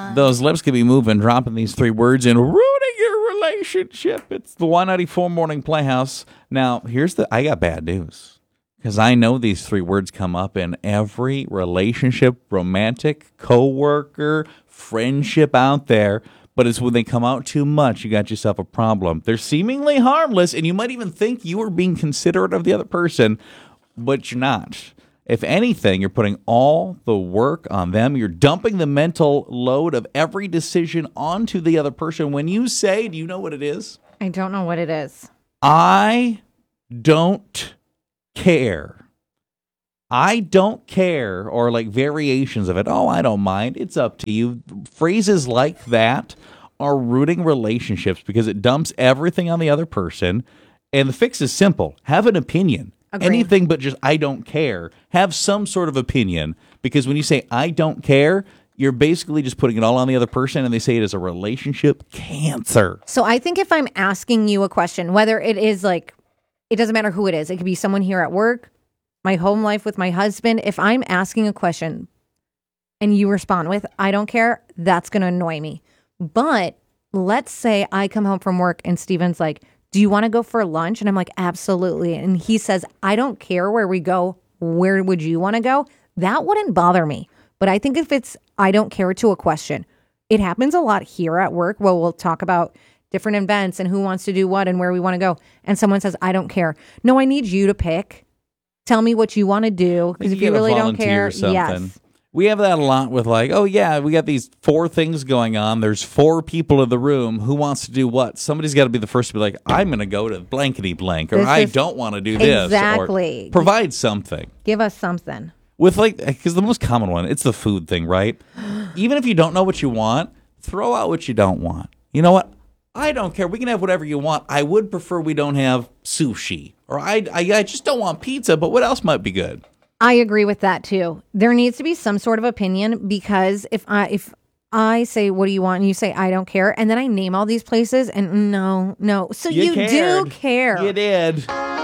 Those lips could be moving, dropping these 3 words and ruining your relationship. It's the 194 Morning Playhouse. Now, I got bad news. Because I know these 3 words come up in every relationship, romantic, coworker, friendship out there. But it's when they come out too much, you got yourself a problem. They're seemingly harmless, and you might even think you are being considerate of the other person, but you're not. If anything, you're putting all the work on them. You're dumping the mental load of every decision onto the other person. When you say, do you know what it is? I don't know what it is. I don't care. I don't care, or like variations of it. Oh, I don't mind. It's up to you. Phrases like that are rooting relationships because it dumps everything on the other person. And the fix is simple. Have an opinion. Agreed. Anything but just I don't care. Have some sort of opinion, because when you say I don't care, you're basically just putting it all on the other person, and they say it is a relationship cancer. So I think if I'm asking you a question, whether it is like, it doesn't matter who it is. It could be someone here at work, my home life with my husband. If I'm asking a question and you respond with, I don't care, that's going to annoy me. But let's say I come home from work and Steven's like, do you want to go for lunch? And I'm like, absolutely. And he says, I don't care where we go. Where would you want to go? That wouldn't bother me. But I think if it's, I don't care to a question, it happens a lot here at work. Well, we'll talk about different events and who wants to do what and where we want to go. And someone says, I don't care. No, I need you to pick. Tell me what you want to do. Because if you really don't care, yes. We have that a lot with like, oh yeah, we got these 4 things going on. There's 4 people in the room. Who wants to do what? Somebody's got to be the first to be like, I'm going to go to blankety blank, or I don't want to do this. Exactly. Or provide something. Give us something. With like, because the most common one, it's the food thing, right? Even if you don't know what you want, throw out what you don't want. You know what? I don't care. We can have whatever you want. I would prefer we don't have sushi. Or I just don't want pizza, but what else might be good? I agree with that too. There needs to be some sort of opinion, because if I say, what do you want? And you say, I don't care. And then I name all these places and no. So you do care. You did.